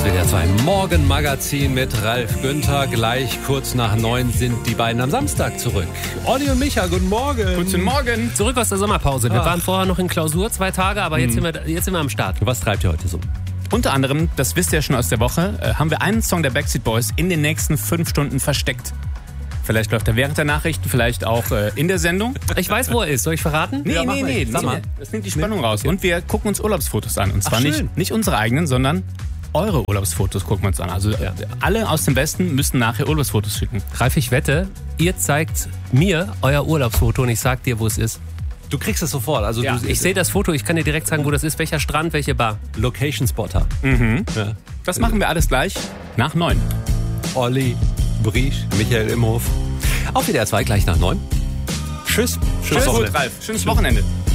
WDR 2 Morgenmagazin mit Ralf Günther. Gleich kurz nach 9 sind die beiden am Samstag zurück. Olli und Micha, guten Morgen. Guten Morgen. Zurück aus der Sommerpause. Wir waren vorher noch in Klausur, 2 Tage, aber jetzt sind wir am Start. Was treibt ihr heute so? Unter anderem, das wisst ihr ja schon aus der Woche, haben wir einen Song der Backstreet Boys in den nächsten 5 Stunden versteckt. Vielleicht läuft er während der Nachrichten, vielleicht auch in der Sendung. Ich weiß, wo er ist. Soll ich verraten? Nee. Sag mal. Das nimmt die Spannung raus. Okay. Und wir gucken uns Urlaubsfotos an. Und zwar nicht unsere eigenen, sondern eure Urlaubsfotos gucken wir uns an. Also alle aus dem Westen müssen nachher Urlaubsfotos schicken. Ralf, ich wette, ihr zeigt mir euer Urlaubsfoto und ich sag dir, wo es ist. Du kriegst es sofort. Also Ja, ich sehe das Foto, ich kann dir direkt sagen, wo das ist, welcher Strand, welche Bar. Location Spotter. Ja. Das machen wir alles gleich nach 9. Olli, Briesch, Michael Imhof. Auf WDR 2 gleich nach 9. Tschüss. Tschüss, Ralf. Schönes Wochenende.